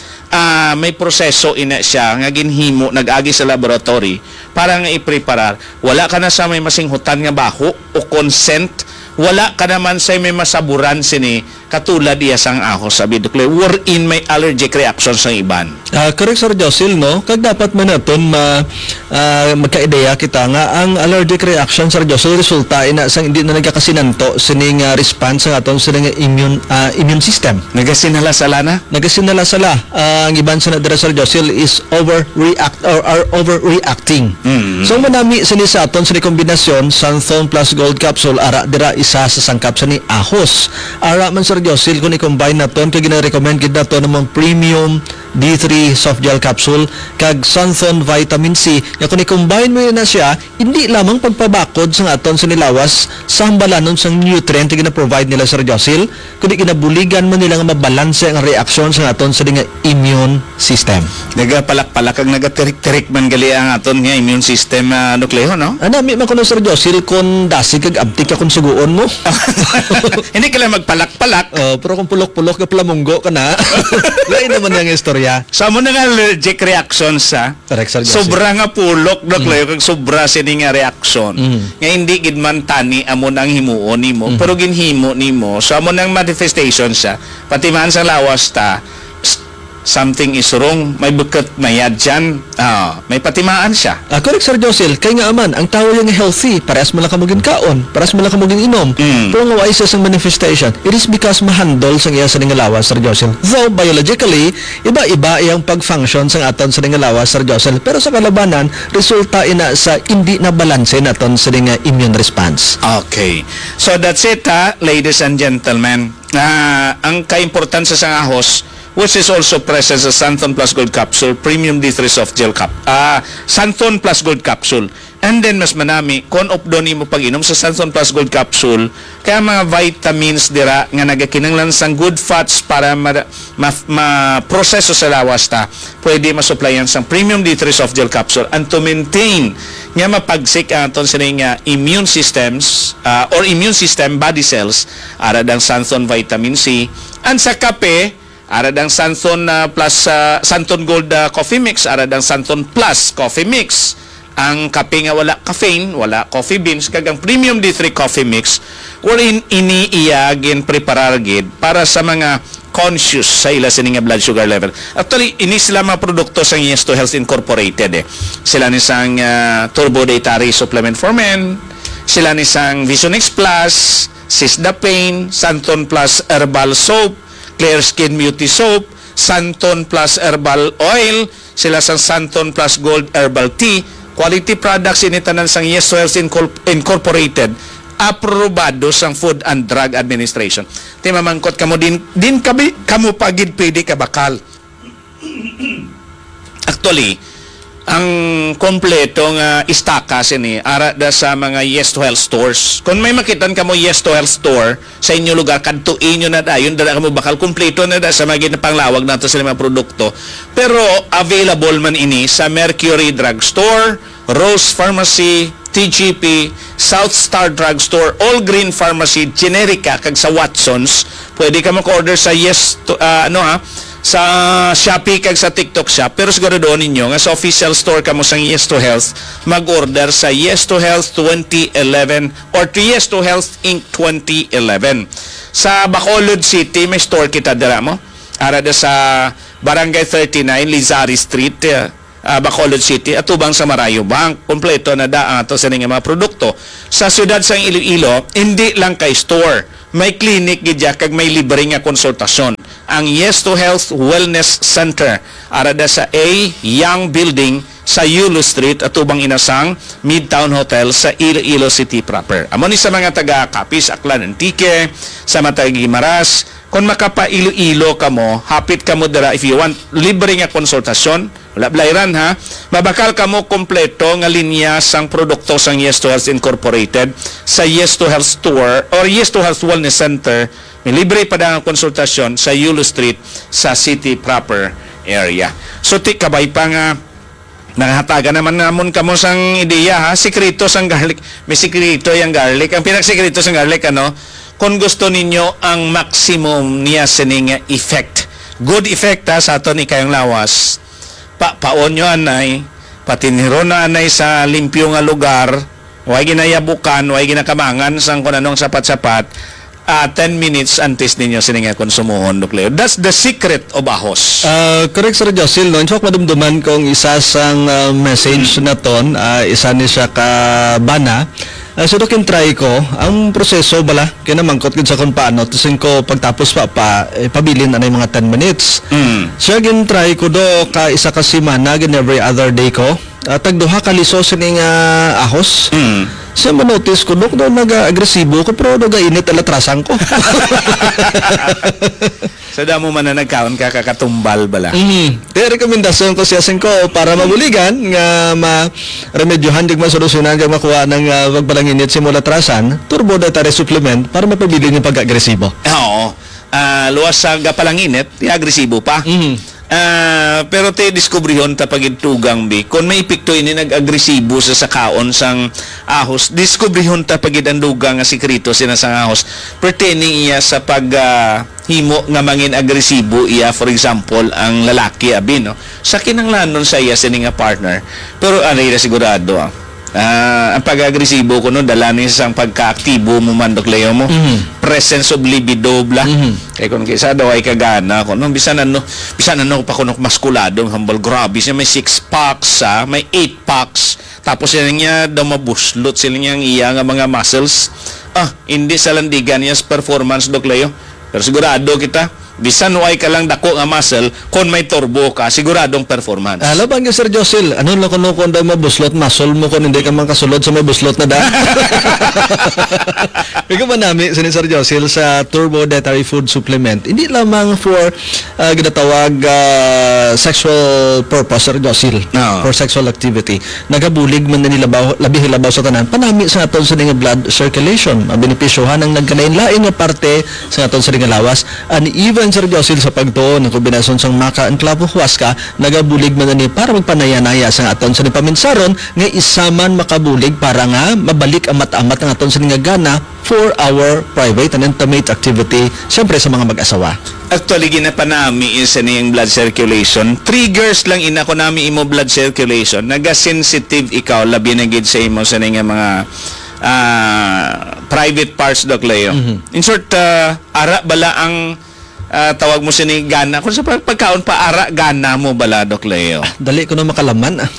A: Ah, may proseso ina siya nga ginhimo nag-agi sa laboratory para nga i-preparar. Wala ka na sa may masinghutan nga baho o consent, wala ka naman sa may masaburan sini katulad iya sang ahos sabi dokle wherein may allergic reaction sa iban.
B: Ah, correct, Sir Josil, no? Kag dapat man naton ma ah, magkaideya kita nga ang allergic reaction, Sir Josil, resulta ina sang hindi na nagkakasinanto sining uh, response sa aton sa nga immune ah, immune system.
A: Nagasinala sa lana?
B: Nagasinala sala. Ah, ang iban sa nadira, Sir Josil, is overreact or are overreacting.
A: Mm.
B: So manami sini sa aton sa kombinasyon Santon Plus Gold Capsule ara dira isa sa sangkap sa ni ahos. Ara man, Sir Josil, kung i-combine naton kay gina-recommend gid naton namang premium D three soft gel capsule kag Santon vitamin C nga kung i-combine mo na siya, hindi lamang pagpabakod sa aton sa nilawas sa hambalanon sang nutrient nga gina-provide nila, Sir Josil, kundi kinabuligan man nila nga mabalanse ang reaksyon sa aton sa nga immune system.
A: Nagapalak-palak ang nagatirik-tirik man gali ang aton nga immune system uh, nukleho, no?
B: Anami man kuno, Sir Josil, kung dasig kag abtik ka kung suguon mo.
A: Hindi ka lang magpalak-palak.
B: Oh, pero kung pulok-pulok ka plamunggo ka na, lain naman yung istorya.
A: Sa mo na nga allergic reactions sa
B: Correct, Sir Josil.
A: sobra nga pulok nukleho kag sobra sini nga reaction.
B: Mm.
A: Nga hindi gid man tani amon ang himuon nimo,
B: Mhm.
A: pero ginhimo nimo sa mo nang manifestation sa pati man sa lawas ta s- something is wrong, may bukat mayad dyan, ah, may patimaan siya.
B: Ah, correct, Sir Josil. Kay nga aman, ang tao yung healthy, parehas mo lang kamugin kaon, parehas mo lang kamugin inom.
A: Mm.
B: Pero nga wais sa manifestation, it is because mahandol sa iya sa ningalawas, Sir Josil. Though biologically, iba-iba iyang pag-function sa aton sa ningalawas, Sir Josil. Pero sa kalabanan, resulta ina sa hindi na balanse naton sa nga immune response.
A: Okay. So that's it, ha, ladies and gentlemen. Ah, ang kaimportansya sa ahos, which is also present sa Santon Plus Gold Capsule, Premium D three Soft Gel Cap. Ah, Santon Plus Gold Capsule. And then mas manami kon updo nimo pag-inom sa Santon Plus Gold Capsule kaya mga vitamins dira nga nagakinanglan sang good fats para ma, ma, ma proseso sa lawas ta pwede masuplayan sang Premium D three Soft Gel Capsule and to maintain nga mapagsik ang aton sa nga immune systems ah, or immune system body cells ara dang Santon vitamin C and sa kape ara dang Santon uh, plus uh, Santon Gold uh, Coffee Mix, ara dang Santon Plus Coffee Mix. Ang kape nga wala caffeine, wala coffee beans, kag ang Premium D three Coffee Mix wherein iniiyagin preparar gid para sa mga conscious sa ila sini nga blood sugar level. Actually, ini sila mga produkto sa Yes to Health Incorporated eh. Sila ni sang uh, Turbo Dietary Supplement for Men, sila ni sang Vision X Plus, Sisdapane, Santon Plus Herbal Soap, Clear Skin Beauty Soap, Santon Plus Herbal Oil, sila sang Santon Plus Gold Herbal Tea, quality products initanan sang Yes to Health Incor- Incorporated, aprobado sang Food and Drug Administration. Ti mamangkot kamo din din kabi kamo pagid pwede ka bakal. Actually, ang kompleto nga istaka sini ara da sa mga Yes to Health stores. Kung may makitan ka mo Yes to Health store sa inyo lugar, kadtuin nyo na dayon, dala ka mo bakal kompleto na da sa mga ginapanglawas nato sa mga produkto. Pero available man ini sa Mercury Drug Store, Rose Pharmacy, T G P, South Star Drug Store, All Green Pharmacy, Generica, kag sa Watsons. Pwede ka mag-order sa Yes to, uh, ano ha, sa Shopee kag sa TikTok Shop. Pero siguro doon ninyo nga sa official store kamo sa Yes to Health, mag-order sa Yes to Health twenty eleven or to Yes to Health Incorporated twenty eleven. Sa Bacolod City may store kita dira mo. Ara da sa Barangay thirty-nine Lizari Street, uh, Bacolod City, atubang sa Marayo Bank. Kompleto na da ato sa nga mga produkto. Sa siyudad sa Iloilo, hindi lang kay store, may clinic gidya kag may libre nga konsultasyon. Ang Yes to Health Wellness Center arada sa A Young Building sa Yulo Street, atubang inasang Midtown Hotel sa Iloilo City proper. Amo ni sa mga taga Capiz, Aklan, Antique, sa mga taga Guimaras, kung makapa Iloilo ka mo, hapit ka mo dara if you want libre nga konsultasyon, wala blayran ha, mabakal ka mo kompleto nga linya sang produkto sang Yes to Health Incorporated sa Yes to Health Store or Yes to Health Wellness Center. May libre pa ang konsultasyon sa Yulo Street sa City proper area. So ti kabay pa nga nakahataga naman namon kamo sang ideya ha, sikreto sang garlic. May sikreto yang garlic. Ang pinaksikreto sang garlic ano, kung gusto ninyo ang maximum niya sining effect. Good effect ha, sa ato ni kayong lawas. Pa paon nyo anay, patiniro na anay sa limpyo nga lugar, way ginayabukan, way ginakamangan sang kung anong sapat-sapat, uh, ten minutes antes ninyo sininga konsumuhon, Doc That's the secret of ahos.
B: Uh, correct, Sir Josil. No? In fact, madumduman kong isa sang uh, message na ton, uh, isa ni siya ka bana. Uh, so, dokin try ko, ang proseso bala, kinamangkot gid sa kung paano, tusin ko pagtapos pa pa, eh, pabilin na yung mga ten minutes.
A: Mm.
B: So, gin try ko do, ka isa ka simana, gin every other day ko, uh, tagduha ka liso sining uh, ahos.
A: Mm.
B: So, manotice ko, do, do nag-agresibo ko, pero do ga-init alatrasan ko.
A: So, damo man na nagkaon ka kakatumbal bala.
B: Mm-hmm. Kaya rekomendasyon ko siya ko para mabuligan nga ma-remedyohan dig masolusyonan dig makuha ng uh, wagbalanginit simula trasan, turbo dietary supplement para mapabilin yung pag-agresibo.
A: Oo. Uh, luwas sa gapalanginit, di agresibo pa.
B: Mm-hmm.
A: Uh, pero te diskubrihon ta pagitugang bi kung may epekto ini nag-agresibo sa sakaon sang ahos, diskubrihon ta pagidandugang nga sikreto sina sang ahos pertaining iya sa pag uh, himo nga mangin agresibo iya, for example ang lalaki abi no sa kinanglanon sa iya sini nga partner, pero ano ira sigurado ah Uh, ang pag-agresibo ko no dala ni sang pagka-aktibo mo man Doc Leo mo,
B: mm-hmm.
A: presence of libido bla,
B: mm-hmm.
A: kaya kung kaysa daw ay kagana ko no bisan ano bisan ano pa kuno maskuladong humble, grabe siya, may six packs ha, may eight packs, tapos yan niya daw mabuslot sila niyang iya nga mga muscles, ah hindi sa landigan niya performance Doc Leo, pero sigurado kita bisan way ka lang dako nga muscle, kung may turbo ka, siguradong performance.
B: Alam bang Sir Josil, ano lang kuno kung daw mabuslot, muscle mo kung hindi ka man kasulod sa may buslot na da. Ikaw ba namin, sin Sir Josil, sa Turbo Dietary Food Supplement, hindi lamang for uh, ginatawag uh, sexual purpose, Sir Josil,
A: no.
B: for sexual activity. Nagabulig man na nilabaw, labi hilabaw sa tanan, panami sa aton sa nga blood circulation, ang benepisyohan ng nagkanain-lain nga parte sa aton sa nga lawas, and even Sir Josil sa pagtuon ng kombinasyon sang maka and klabo huaska, nagabulig man ni para magpanaya-naya sa aton sa paminsaron nga isaman makabulig para nga mabalik ang matamat ng aton sa nga gana for our private and intimate activity, siyempre sa mga mag-asawa.
A: Actually, ginapanami is yung blood circulation. Triggers lang ina ko nami imo blood circulation. Naga-sensitive ikaw, labi na gid sa imo sa nga mga uh, private parts, Doc Leo. Mm-hmm. In short, uh, ara bala ang Uh, tawag mo siya ni gana. Kung sa pagkaon pa, ara, gana mo bala, Doc Leo?
B: Ah, dali ko na makalaman. Ah.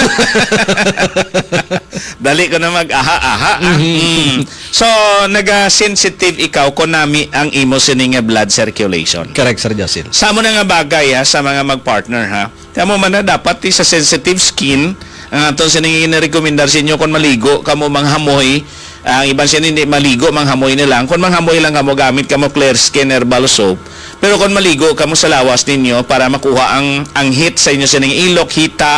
A: Dali ko na mag-aha-aha. Ah. Mm. So, naga-sensitive ikaw kung nami ang imo sining blood circulation.
B: Correct, Sir Josil.
A: Sa mo na nga bagay ha, sa mga mag-partner ha. Kaya mo man na dapat sa sensitive skin, ang atong sining ina-recommendar sa inyo kung maligo, kamo manghamoy, ang ibang siya hindi maligo, manghamoy na lang. Kung manghamoy lang kamo, gamit kamo clear skin herbal soap. Pero kung maligo kamo sa lawas ninyo para makuha ang ang heat sa inyo sining ilok, hita,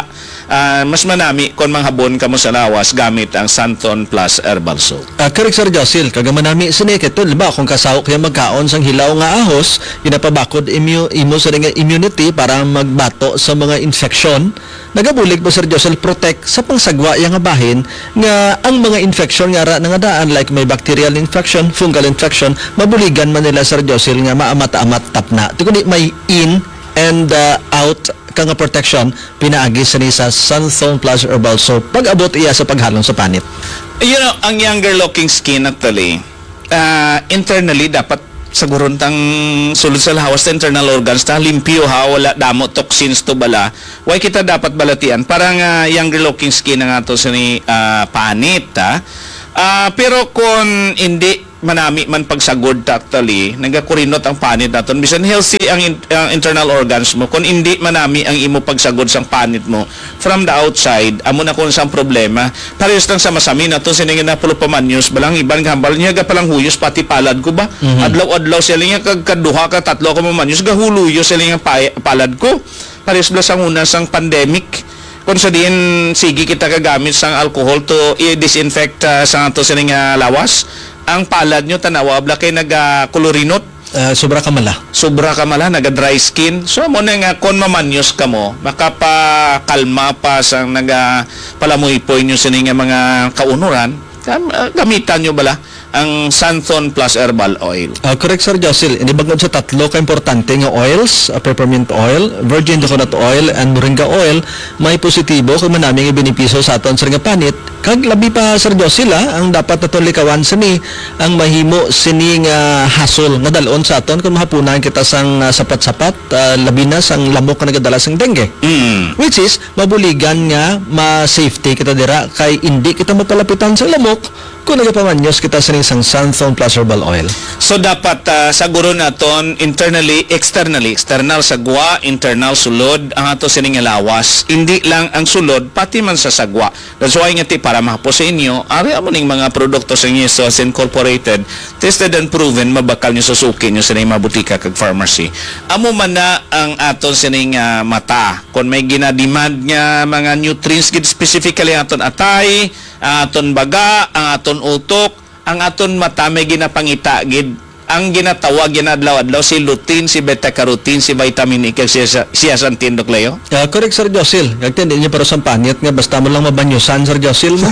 A: ah, mas manami kung manghabon ka mo sa lawas gamit ang Santon Plus Herbal Soap.
B: Uh, correct, Sir Josil. Kagama nami sinikit to, diba? Kung kasawak kaya magkaon sang hilaw nga ahos, ginapabakod immu imo sa nga immunity para magbato sa mga infection. Nagabulig po, Sir Josil, protect sa pangsagwa yang nga bahin nga ang mga infection nga ra nga daan like may bacterial infection, fungal infection, mabuligan man nila, Sir Josil, nga maamat-amat tapna. Ito kundi may in and uh, out ka nga protection pinaagi sa ni sa Sunstone Plus Herbal Soap pag abot iya sa paghalong sa panit.
A: You know, ang younger looking skin actually, uh, internally dapat saguron tang sulod sa lawas sa internal organs ta limpyo ha, wala damo toxins to bala. Why kita dapat balatian? Parang uh, younger looking skin na nga to sa ni uh, panit ha. Uh, pero kung hindi manami man pagsagod actually nagakurinot ang panit naton bisan healthy ang, in, ang internal organs mo kung hindi manami ang imo pagsagod sang panit mo from the outside amo na kung sang problema parehas lang sa masami nato siningin na pulo pa man news balang iban gambal niya ga palang huyos pati palad ko ba mm-hmm. adlaw-adlaw sila nga kag kaduha ka tatlo ka man news ga huluyo sila nga palad ko parehas lang sang una sang pandemic kung sa din sige kita kagamit sang alcohol to i-disinfect uh, sa ato sining uh, lawas ang palad nyo tanawa abla kay nagakolorinot
B: uh, sobra ka mala
A: sobra ka mala naga dry skin so mo na nga kon mamanyos ka mo makapakalma pa sang naga palamuipoy nyo sining mga kaunuran gamitan nyo bala ang Santon Plus Herbal Oil.
B: Uh, correct, Sir Josil. Inibagod sa tatlo ka importante nga oils, uh, peppermint oil, virgin coconut oil, and moringa oil. May positibo kung manaming ibinipiso sa aton sa nga panit. Kag labi pa, Sir Josil, ah, ang dapat naton likawan sini ang mahimo sining uh, hasol nga dalon sa aton kung mahapunan kita sang uh, sapat-sapat uh, labi na sang lamok nga nagadala sang dengue.
A: Mm.
B: Which is mabuligan nga ma-safety kita dira kay hindi kita mapalapitan sa lamok kung nagapamanyos kita sa isang Sunstone Plus Herbal Oil.
A: So dapat uh, saguro naton internally, externally, external sagwa, internal sulod ang ato sining lawas. Hindi lang ang sulod pati man sa sagwa. That's why nga ti para mahapos sa inyo, ari amo ning mga produkto sa inyo sa Incorporated, tested and proven mabakal nyo susuki nyo sa mga butika kag pharmacy. Amo man na ang aton sining uh, mata. Kung may ginademand nga mga nutrients gid specifically aton atay, aton baga, ang aton utok, ang aton mata may ginapangita gid ang ginatawag ginadlaw-adlaw si lutein, si beta-carotene, si vitamin E, kag siya siyasantin Dok Leo.
B: Uh, correct, Sir Josil. Gagtindi niyo pero sa panit nga basta mo lang mabanyusan, Sir Josil mo.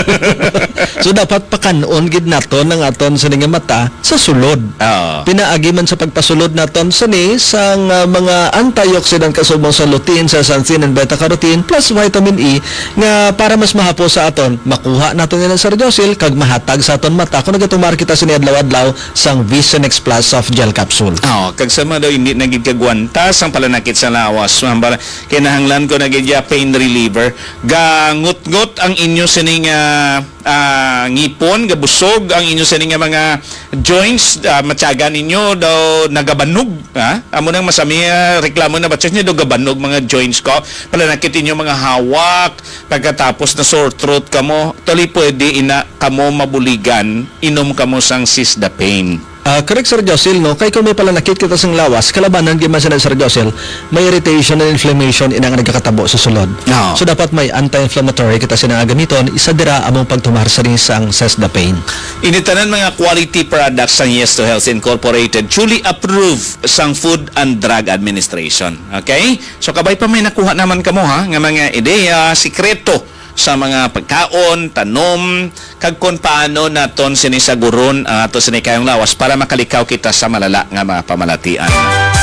B: So dapat pakanon gid naton ang aton sa nga mata sa sulod.
A: Oh.
B: Pinaagi man sa pagpasulod naton sini sang uh, mga antioxidant kasubong sa lutein, sa zeaxanthin and beta-carotene plus vitamin E nga para mas mahapos sa aton makuha naton yan, Sir Josil, kag mahatag sa aton mata kung nagatumar kita sini adlaw-adlaw sang Visionex Plus Soft Gel Capsule.
A: Oh, kag sama daw hindi nagid kagwantas ang palanakit sa lawas. Mambara kinahanglan ko nagid ya pain reliever. Gangut-ngut ang inyo sining uh, uh, ngipon, gabusog ang inyo sining mga joints, uh, matyaga ninyo daw nagabanog, ha? Amo nang masami uh, reklamo na batches niyo daw gabanog mga joints ko. Palanakit inyo mga hawak, pagkatapos na sore throat kamo, tuloy pwede ina kamo mabuligan, inom kamo sang Sisdapain.
B: Uh, correct, Sir Josil, no? Kaya kung may palanakit kita sa lawas, kalabanan giman sa Sir Josil, may irritation and inflammation inang nagkakatabo sa sulod.
A: No.
B: So dapat may anti-inflammatory kita sinagamiton, isa dira among pagtumar sa rin sang Sisdapain.
A: Initanan mga quality products sang Yes to Health Incorporated, truly approved sang Food and Drug Administration. Okay? So kabay pa may nakuha naman kamo ha, nga mga ideya, sikreto sa mga pagkaon, tanom, kag kung paano naton sinisaguron ang uh, ato sinikayong lawas para makalikaw kita sa malala nga mga pamalatian.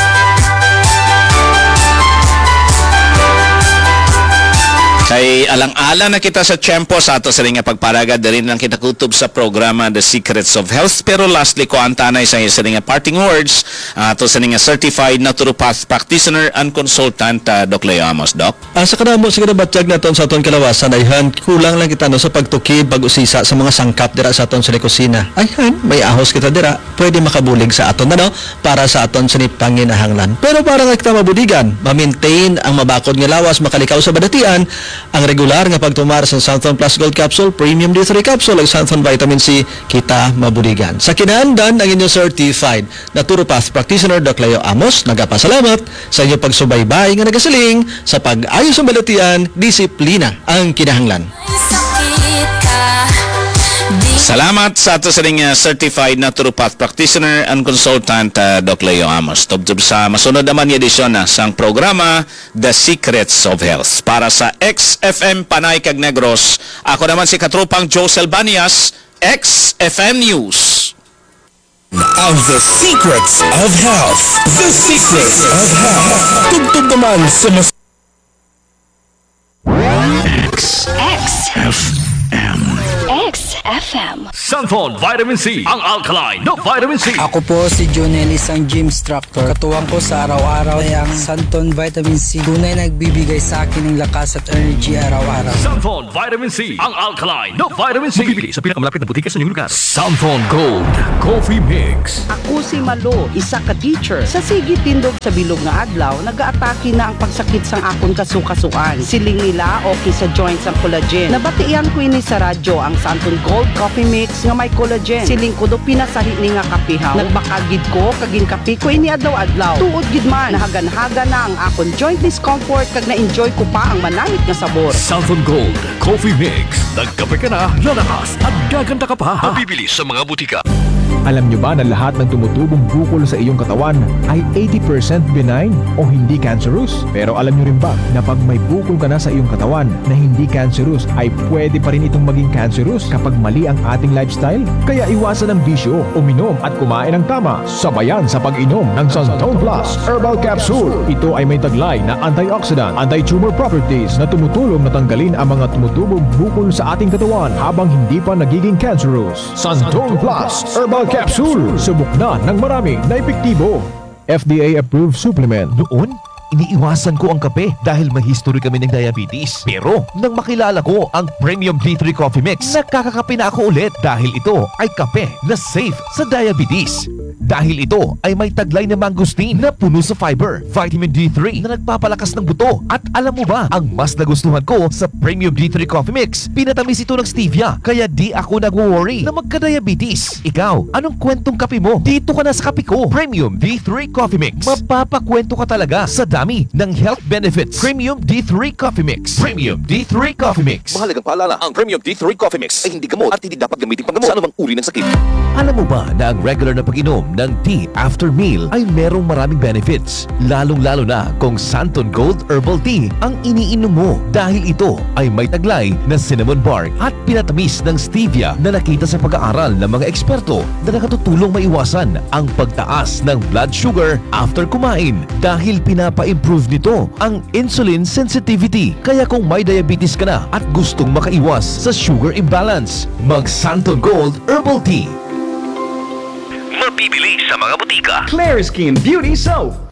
A: Kay alang-alang na kita sa tiyempo sa ato sa rin nga pagparaga, din lang kita kutob sa programa The Secrets of Health. Pero lastly ko ang tanay sa sa rin nga parting words, uh, ato sa rin nga certified naturopath practitioner and consultant, uh, Doc Leo Amos, Doc.
B: Uh, sa kanamo, sa kanabatyag naton sa aton kalawasan, ayhan, kulang lang kita no, sa pagtukid, pag-usisa sa mga sangkap dira sa aton sa kusina. Ayhan, may ahos kita dira, pwede makabulig sa aton ano, para sa aton sa panginahanglan. Pero para nga kita mabuligan, ma-maintain ang mabakod nga lawas, makalikaw sa badatian, ang regular nga pagtumar sa Santon Plus Gold Capsule, Premium D three Capsule, ag Santon Vitamin C, kita mabuligan. Sa kinahanglan, ang inyong certified naturopath practitioner Doc Leo Amos, nagapasalamat sa inyong pagsubaybay nga nagasiling sa pag-ayos sa balatian, disiplina ang kinahanglan.
A: Salamat sa ato sa ring uh, certified naturopath practitioner and consultant uh, Doc Leo Amos. Tubtub sa masunod naman yung edisyon na sang programa The Secrets of Health. Para sa X F M Panay Cag Negros, ako naman si Katrupang Joe Salbanias, X F M News.
C: Ang The Secrets of Health. The Secrets of Health. Tugtog naman sa mas...
D: X F M X F M
E: Santon Vitamin C, ang alkaline na vitamin C.
F: Ako po si Junel, isang gym instructor. Katuwang ko sa araw-araw ay ang Santon Vitamin C. Tunay nagbibigay sa akin ng lakas at energy araw-araw.
E: Santon Vitamin C, ang alkaline na vitamin C. Bibili sa pinakamalapit na butika sa inyong lugar. Santon Gold Coffee Mix.
G: Ako si Malo, isa ka teacher. Sa sige tindog sa bilog nga adlaw, nag-aatake na ang pagsakit sang akon kasukasuan. Siling nila okay sa joints ang collagen. Nabatian ko ini sa radyo ang Santon Gold Coffee Mix nga may collagen. Siling ko do pinasahi ni nga kapihaw. Nagbakagid ko kaging kapi ko ini adlaw-adlaw. Tuod gid man, nahagan-haga na ang akon joint discomfort kag na-enjoy ko pa ang manangit nga sabor.
E: Santon Gold Coffee Mix. Nagkape ka na, lalakas at gaganda ka pa. Mabibili sa mga butika.
H: Alam nyo ba na lahat ng tumutubong bukol sa iyong katawan ay eighty percent benign o hindi cancerous? Pero alam nyo rin ba na pag may bukol ka na sa iyong katawan na hindi cancerous ay pwede pa rin itong maging cancerous kapag mali ang ating lifestyle? Kaya iwasan ang bisyo, uminom at kumain ng tama. Sabayan sa pag-inom ng Santon Plus Herbal Capsule. Ito ay may taglay na antioxidant, anti-tumor properties na tumutulong na tanggalin ang mga tumutubong bukol sa ating katawan habang hindi pa nagiging cancerous. Santon Plus Herbal Capsule. Subok na ng marami na epektibo. F D A-approved supplement.
I: Noon, iniiwasan ko ang kape dahil may history kami ng diabetes. Pero nang makilala ko ang Premium D three Coffee Mix, nakakakape na ako ulit dahil ito ay kape na safe sa diabetes. Dahil ito ay may taglay na mangosteen na puno sa fiber, vitamin D three na nagpapalakas ng buto. At alam mo ba, ang mas nagustuhan ko sa Premium D three Coffee Mix, pinatamis ito ng stevia, kaya di ako nag-worry na magka-diabetes. Ikaw, anong kwentong kape mo? Dito ka na sa kape ko. Premium D three Coffee Mix. Mapapakwento ka talaga sa dami ng health benefits. Premium D three Coffee Mix. Premium D three Coffee Mix.
C: Mahalagang paalala, ang Premium D three Coffee Mix ay hindi gamot at hindi dapat gamitin panggamot sa anumang uri ng sakit.
I: Alam mo ba na ang regular na pag-inom ng tea after meal ay merong maraming benefits? Lalong-lalo na kung Santon Gold Herbal Tea ang iniinom mo dahil ito ay may taglay na cinnamon bark at pinatamis ng stevia na nakita sa pag-aaral ng mga eksperto na nakatutulong maiwasan ang pagtaas ng blood sugar after kumain dahil pinapa-improve nito ang insulin sensitivity. Kaya kung may diabetes ka na at gustong makaiwas sa sugar imbalance, mag Santon Gold Herbal Tea.
E: Mabibili sa mga butika.
H: Claire Skin Beauty Soap.